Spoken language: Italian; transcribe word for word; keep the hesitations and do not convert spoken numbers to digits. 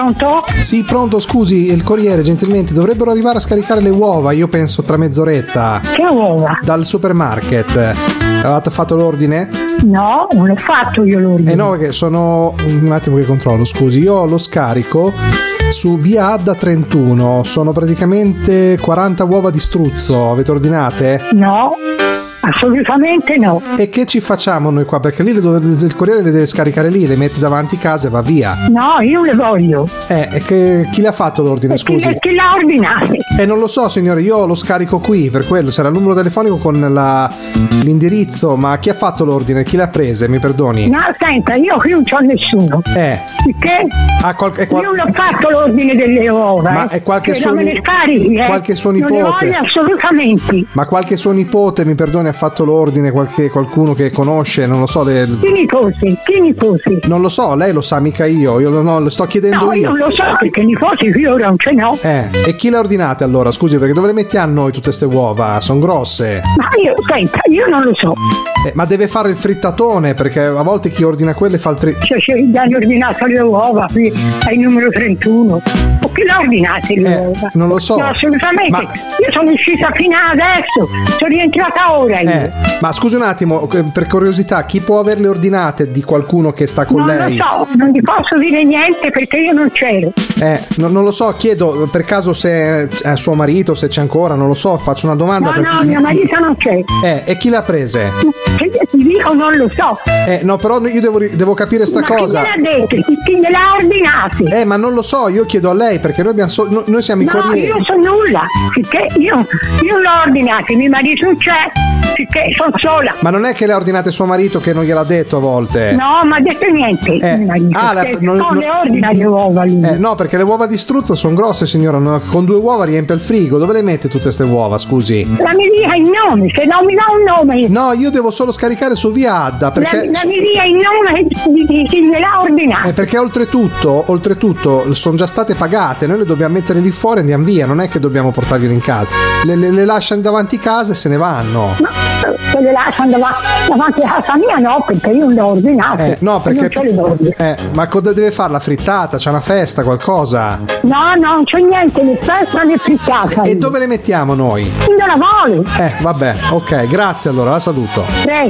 Pronto? Sì, pronto, scusi, il corriere, gentilmente, dovrebbero arrivare a scaricare le uova, io penso tra mezz'oretta. Che uova? Dal supermarket. Avete fatto l'ordine? No, non l'ho fatto io l'ordine. Eh no, perché sono... Un attimo che controllo, scusi, io ho lo scarico su via Adda trentuno, sono praticamente quaranta uova di struzzo, avete ordinate? No. Assolutamente no. E che ci facciamo noi qua? Perché lì le dove, il corriere le deve scaricare lì, le mette davanti casa e va via. No, io le voglio. Eh, e che, chi le ha fatto l'ordine, e scusi? Chi, chi l'ha ordinato? Eh, non lo so, signore, io lo scarico qui, per quello, c'era il numero telefonico con la, l'indirizzo, ma chi ha fatto l'ordine? Chi l'ha prese? Mi perdoni? No, senta, io qui non c'ho nessuno. Eh. Perché? Ah, qual- è qual- io non ho fatto l'ordine delle uova. Ma eh. è qualche che suo, non me ni- ne scarichi, eh. qualche suo nipote? Non le voglio assolutamente. Ma qualche suo nipote, mi perdoni, ha fatto l'ordine, qualche, qualcuno che conosce, non lo so. Le... Chi nipote? Chi nipote? Non lo so, lei lo sa, mica io, io lo, no, lo sto chiedendo No, io. io non lo so perché nipoti io ora non ce n'ho. Eh, e chi le ha ordinate allora? Scusi, perché dove le mettiamo a noi tutte ste uova? Sono grosse. Ma io, senta, io non lo so. Eh, ma deve fare il frittatone, perché a volte chi ordina quelle fa il tri... Cioè, cioè, gli hanno ordinato le uova qui al numero trentuno. O chi l'ha ordinate le Eh, uova? non lo so. No, assolutamente. Ma- Io sono uscita fino adesso, sono rientrata ora io. Eh, ma scusi un attimo, per curiosità, chi può averle ordinate di qualcuno che sta con non lei? lo so, non ti posso dire niente perché io non c'ero. Eh, non, non lo so, chiedo per caso se è suo marito, se c'è ancora, non lo so, faccio una domanda. No, perché- no, mio marito non c'è. Eh, e chi le ha prese? Se io ti dico non lo so. Eh, no, però io devo, devo capire sta Ma cosa. chi me l'ha detto? Chi, chi me l'ha ordinato? Eh, ma non lo so, io chiedo a lei perché noi abbiamo sol- no- noi siamo i No, corrieri. io so nulla, perché io, io l'ho ordinato, mio marito non c'è, perché sono sola. Ma non è che le ha ordinate suo marito che non gliel'ha detto a volte? No, ma ha detto niente. Eh, mio marito, ah, la- perché non- non non- le ordina le uova lui. Eh, no, perché le uova di struzzo sono grosse, signora. no? Con due uova riempie il frigo. Dove le mette tutte ste uova, scusi? La mi dia il nome, se non mi dà un nome. No, io devo solo scaricare su via Adda perché. La, la mi dia il nome di, di chi me l'ha ordinato. Eh, perché oltretutto, oltretutto sono già state pagate, noi le dobbiamo mettere lì fuori e andiamo via, non è che dobbiamo portargliele in casa. Le, le, le lasciano davanti casa e se ne vanno. Ma se le lasciano davanti, davanti a casa mia no, perché io non l'ho ordinato. Eh, no, perché. Non ce le voglio. Eh, ma cosa deve fare la frittata? C'è una festa, qualcosa? No, no, non c'è niente, né festa né frittata. E dove le mettiamo noi? Chi non la vuole? Eh, vabbè, ok, grazie allora, la saluto. Prego.